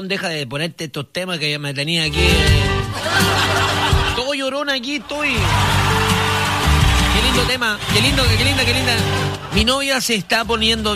Weón, deja de ponerte estos temas que me tenía aquí. Todo llorón aquí, estoy. Qué lindo tema, qué linda. Mi novia se está poniendo